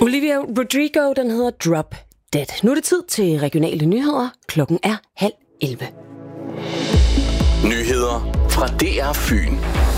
Olivia Rodrigo, den hedder Drop Dead. Nu er det tid til regionale nyheder. Klokken er 10:30. Nyheder fra DR Fyn.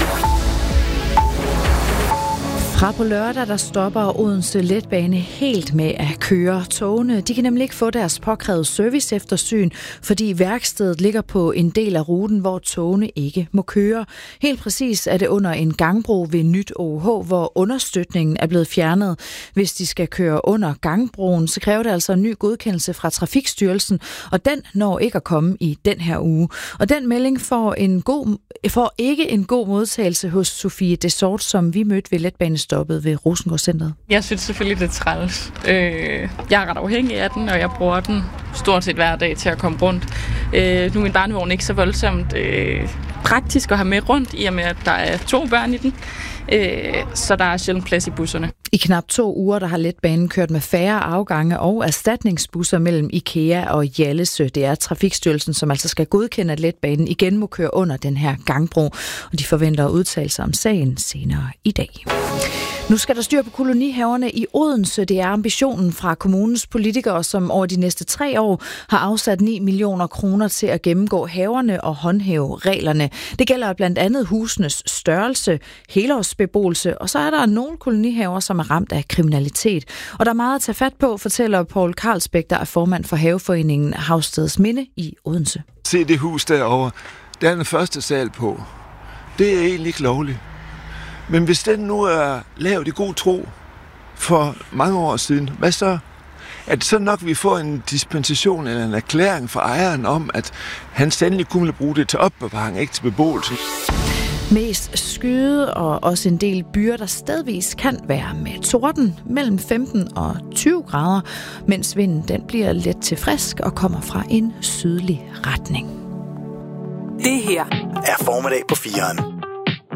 Fra på lørdag, der stopper Odense Letbane helt med at køre togene. De kan nemlig ikke få deres påkrævede serviceeftersyn, fordi værkstedet ligger på en del af ruten, hvor togene ikke må køre. Helt præcis er det under en gangbro ved Nyt OH, hvor understøtningen er blevet fjernet. Hvis de skal køre under gangbroen, så kræver det altså en ny godkendelse fra Trafikstyrelsen, og den når ikke at komme i den her uge. Og den melding får ikke en god modtagelse hos Sofie Desort, som vi mødte ved letbanestoppet ved Rosengårdscentret. Jeg synes selvfølgelig, det er træls. Jeg er ret afhængig af den, og jeg bruger den stort set hver dag til at komme rundt. Nu er min barnevogn ikke så voldsomt praktisk at have med rundt, i og med, at der er 2 børn i den. Så der er sjældent plads i busserne. I knap 2 uger, der har letbanen kørt med færre afgange og erstatningsbusser mellem IKEA og Hjallesø. Det er Trafikstyrelsen, som altså skal godkende, at letbanen igen må køre under den her gangbro. Og de forventer at udtale sig om sagen senere i dag. Nu skal der styr på kolonihaverne i Odense. Det er ambitionen fra kommunens politikere, som over de næste 3 år har afsat 9 millioner kroner til at gennemgå haverne og håndhæve reglerne. Det gælder blandt andet husenes størrelse, helårsbeboelse, og så er der nogle kolonihaver, som er ramt af kriminalitet. Og der er meget at tage fat på, fortæller Poul Carlsbæk, der er formand for haveforeningen Havsteds Minde i Odense. Se det hus derovre, der er den første sal på. Det er egentlig ikke lovligt. Men hvis den nu er lavet i god tro for mange år siden, hvad så? Er det så nok, at vi får en dispensation eller en erklæring fra ejeren om, at han sandelig kunne bruge det til opbevaring, ikke til beboelse? Mest skyde og også en del byer, der stedvis kan være med torden mellem 15 og 20 grader, mens vinden den bliver let til frisk og kommer fra en sydlig retning. Det her er Formiddag på 4'eren.